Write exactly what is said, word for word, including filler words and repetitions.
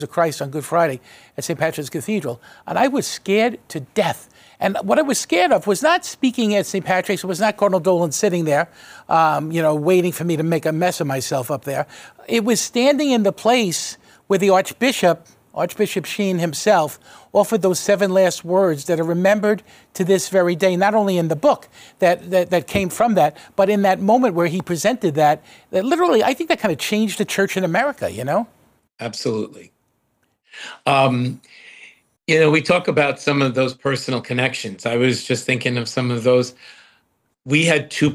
of Christ on Good Friday at Saint Patrick's Cathedral, and I was scared to death. And what I was scared of was not speaking at Saint Patrick's. It was not Cardinal Dolan sitting there, um, you know, waiting for me to make a mess of myself up there. It was standing in the place where the Archbishop, Archbishop Sheen himself, offered those seven last words that are remembered to this very day, not only in the book that, that, that came from that, but in that moment where he presented that, that literally, I think that kind of changed the church in America, you know? Absolutely. Um, you know, we talk about some of those personal connections. I was just thinking of some of those. We had two